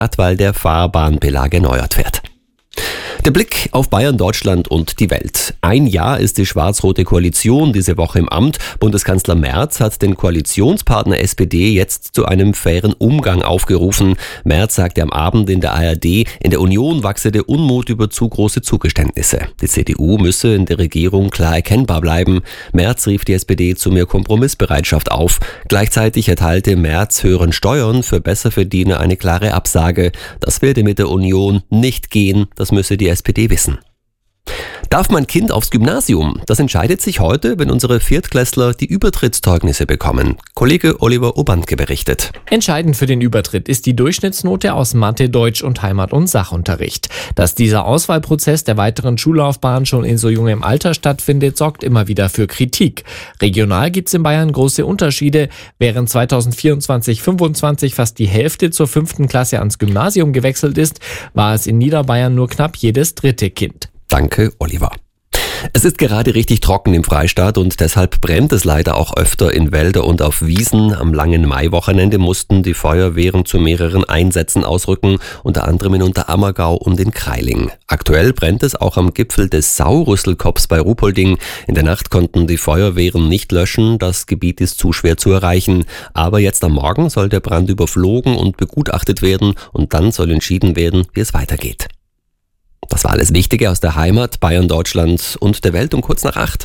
weil der Fahrbahnbelag erneuert wird. Der Blick auf Bayern, Deutschland und die Welt. Ein Jahr ist die schwarz-rote Koalition diese Woche im Amt. Bundeskanzler Merz hat den Koalitionspartner SPD jetzt zu einem fairen Umgang aufgerufen. Merz sagte am Abend in der ARD, in der Union wachse der Unmut über zu große Zugeständnisse. Die CDU müsse in der Regierung klar erkennbar bleiben. Merz rief die SPD zu mehr Kompromissbereitschaft auf. Gleichzeitig erteilte Merz höheren Steuern für Besserverdiener eine klare Absage. Das werde mit der Union nicht gehen, das müsse die SPD wissen. Darf mein Kind aufs Gymnasium? Das entscheidet sich heute, wenn unsere Viertklässler die Übertrittszeugnisse bekommen. Kollege Oliver Obandke berichtet. Entscheidend für den Übertritt ist die Durchschnittsnote aus Mathe, Deutsch und Heimat- und Sachunterricht. Dass dieser Auswahlprozess der weiteren Schullaufbahn schon in so jungem Alter stattfindet, sorgt immer wieder für Kritik. Regional gibt es in Bayern große Unterschiede. Während 2024/25 fast die Hälfte zur 5. Klasse ans Gymnasium gewechselt ist, war es in Niederbayern nur knapp jedes dritte Kind. Danke, Oliver. Es ist gerade richtig trocken im Freistaat und deshalb brennt es leider auch öfter in Wälder und auf Wiesen. Am langen Maiwochenende mussten die Feuerwehren zu mehreren Einsätzen ausrücken, unter anderem in Unterammergau und in Kreiling. Aktuell brennt es auch am Gipfel des Saurüsselkopfs bei Ruhpolding. In der Nacht konnten die Feuerwehren nicht löschen, das Gebiet ist zu schwer zu erreichen. Aber jetzt am Morgen soll der Brand überflogen und begutachtet werden und dann soll entschieden werden, wie es weitergeht. Das war alles Wichtige aus der Heimat, Bayern, Deutschland und der Welt um kurz nach 8.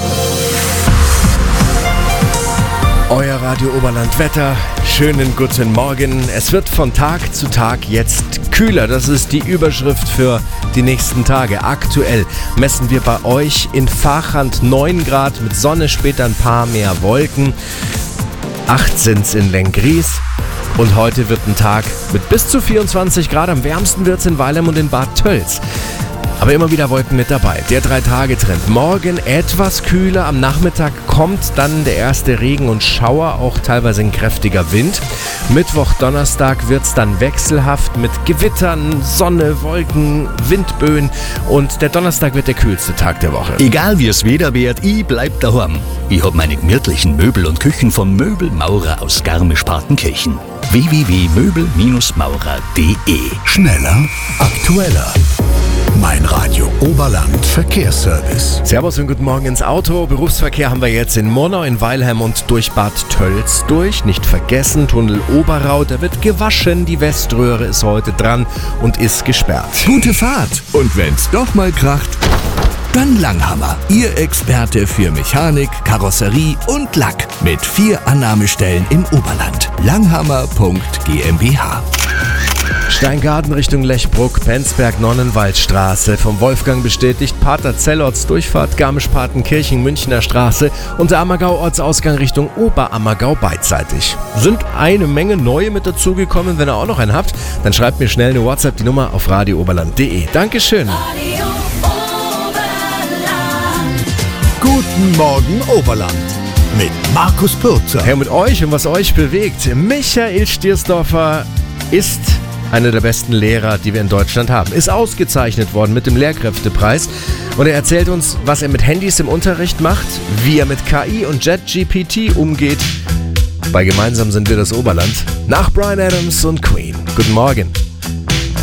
Euer Radio Oberland Wetter. Schönen guten Morgen. Es wird von Tag zu Tag jetzt kühler. Das ist die Überschrift für die nächsten Tage. Aktuell messen wir bei euch in Vachand 9 Grad, mit Sonne, später ein paar mehr Wolken. 8 sind's in Lenggries. Und heute wird ein Tag mit bis zu 24 Grad. Am wärmsten wird's in Weilheim und in Bad Tölz. Aber immer wieder Wolken mit dabei. Der 3-Tage-Trend. Morgen etwas kühler. Am Nachmittag kommt dann der erste Regen und Schauer, auch teilweise ein kräftiger Wind. Mittwoch, Donnerstag wird's dann wechselhaft mit Gewittern, Sonne, Wolken, Windböen. Und der Donnerstag wird der kühlste Tag der Woche. Egal wie es Wetter wird, ich bleib daheim. Ich hab meine gemütlichen Möbel und Küchen vom Möbelmaurer aus Garmisch-Partenkirchen. www.möbel-maurer.de. Schneller, aktueller. Mein Radio Oberland Verkehrsservice. Servus und guten Morgen ins Auto. Berufsverkehr haben wir jetzt in Murnau, in Weilheim und durch Bad Tölz durch. Nicht vergessen, Tunnel Oberrau, da wird gewaschen. Die Weströhre ist heute dran und ist gesperrt. Gute Fahrt. Und wenn's doch mal kracht, dann Langhammer. Ihr Experte für Mechanik, Karosserie und Lack. Mit 4 Annahmestellen im Oberland. Langhammer.gmbH. Steingarten Richtung Lechbruck, Penzberg, Nonnenwaldstraße. Vom Wolfgang bestätigt, Paterzellorts Durchfahrt, Garmisch-Partenkirchen, Münchner Straße. Unterammergau Ortsausgang Richtung Oberammergau beidseitig. Sind eine Menge neue mit dazugekommen. Wenn ihr auch noch einen habt, dann schreibt mir schnell eine WhatsApp, die Nummer auf radiooberland.de. Dankeschön. Guten Morgen Oberland. Mit Markus Pürzer. Ja, mit euch und was euch bewegt. Michael Stiersdorfer ist einer der besten Lehrer, die wir in Deutschland haben. Ist ausgezeichnet worden mit dem Lehrkräftepreis. Und er erzählt uns, was er mit Handys im Unterricht macht, wie er mit KI und JetGPT umgeht. Bei Gemeinsam sind wir das Oberland. Nach Bryan Adams und Queen. Guten Morgen.